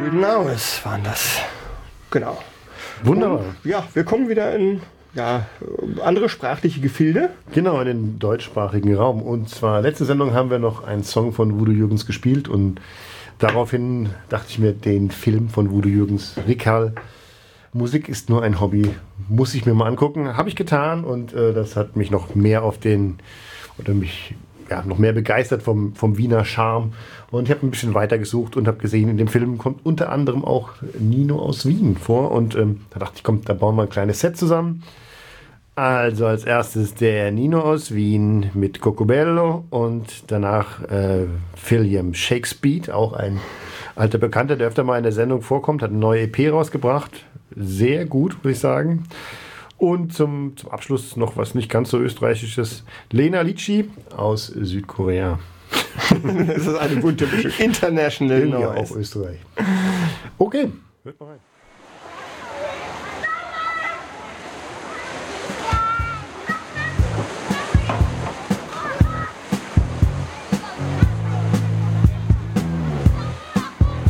Written Hours waren das. Genau. Wunderbar. Und, ja, wir kommen wieder in andere sprachliche Gefilde. Genau, in den deutschsprachigen Raum. Und zwar, letzte Sendung haben wir noch einen Song von Udo Jürgens gespielt und daraufhin dachte ich mir, den Film von Udo Jürgens, Rickhall, Musik ist nur ein Hobby, muss ich mir mal angucken. Habe ich getan und das hat mich noch mehr noch mehr begeistert vom Wiener Charme. Und ich habe ein bisschen weiter gesucht und habe gesehen, in dem Film kommt unter anderem auch Nino aus Wien vor. Und da dachte ich, komm, da bauen wir ein kleines Set zusammen. Also als erstes der Nino aus Wien mit Cocobello und danach William Shakespeare, auch ein alter Bekannter, der öfter mal in der Sendung vorkommt, hat eine neue EP rausgebracht. Sehr gut, würde ich sagen. Und zum Abschluss noch was nicht ganz so österreichisches. Lena Litschi aus Südkorea. Das ist eine bunte Mischung. International Noise. Auch Österreich. Okay, hört mal rein.